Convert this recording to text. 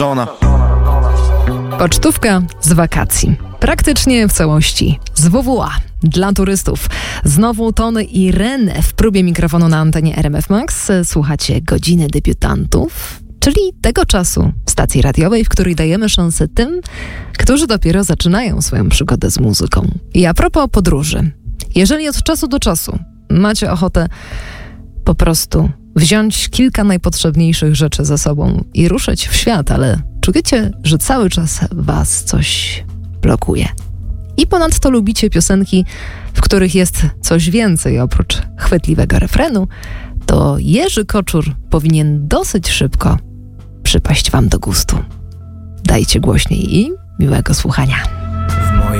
Pocztówka z wakacji. Praktycznie w całości. Z WWA. Dla turystów. Znowu Tony i Renę w próbie mikrofonu na antenie RMF Max. Słuchacie Godziny Debiutantów, czyli tego czasu w stacji radiowej, w której dajemy szansę tym, którzy dopiero zaczynają swoją przygodę z muzyką. I a propos podróży. Jeżeli od czasu do czasu macie ochotę po prostu wziąć kilka najpotrzebniejszych rzeczy ze sobą i ruszyć w świat, ale czujecie, że cały czas was coś blokuje. I ponadto lubicie piosenki, w których jest coś więcej oprócz chwytliwego refrenu, to Jerzy Koczór powinien dosyć szybko przypaść wam do gustu. Dajcie głośniej i miłego słuchania. W mojej